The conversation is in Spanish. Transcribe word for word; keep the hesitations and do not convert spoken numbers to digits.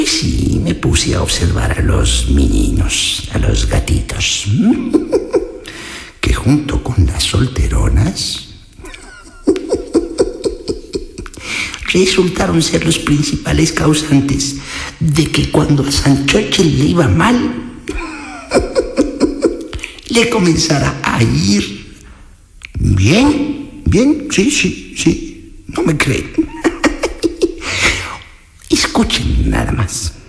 Pues sí, me puse a observar a los meninos, a los gatitos, que junto con las solteronas resultaron ser los principales causantes de que cuando a Sanchoche le iba mal, le comenzara a ir bien, bien, sí, sí, sí, no me creen. Escuchen nada más.